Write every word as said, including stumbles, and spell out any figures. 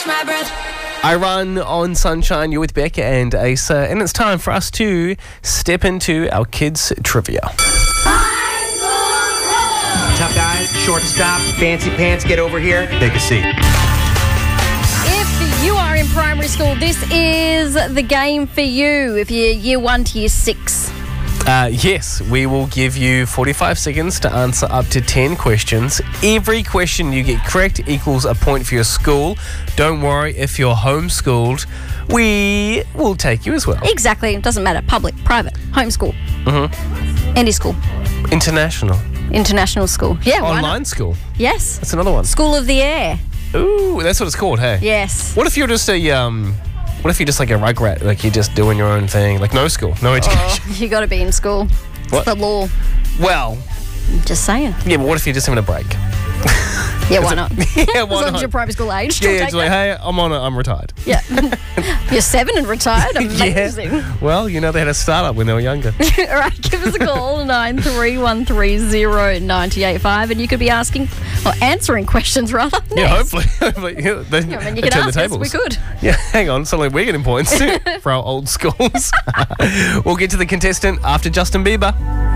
my breath. I run on Sunshine. You're with Becca and Asa, and it's time for us to step into our kids' trivia. Tough guys, shortstop, fancy pants, get over here. Take a seat. If you are in primary school, this is the game for you. If you're year one to year six. Uh, yes, we will give you forty-five seconds to answer up to ten questions. Every question you get correct equals a point for your school. Don't worry, if you're homeschooled, we will take you as well. Exactly. It doesn't matter. Public, private, homeschool. Mm-hmm. Any school. International. International school. Yeah, why Online not? school. Yes. That's another one. School of the Air. Ooh, that's what it's called, hey? Yes. What if you're just a, um... What if you're just like a rugrat, like you're just doing your own thing, like no school, no education? Oh, you got to be in school. What? It's the law. Well, Just saying. yeah, but what if you're just having a break? Yeah, why not? Yeah, As why long not? as you're primary school age. Yeah, you'll yeah, take it's like, that. hey, I'm on, a, I'm retired. Yeah. You're seven and retired. Amazing. Yeah. Well, you know they had a startup when they were younger. All right, give us a call, nine three one three zero nine eight five, and you could be asking, or answering questions, rather. Yeah, next. hopefully. hopefully yeah, they, Yeah, I mean, they you could turn the ask us. tables. We could. Yeah, hang on. Suddenly we're getting points for our old schools. We'll get to the contestant after Justin Bieber.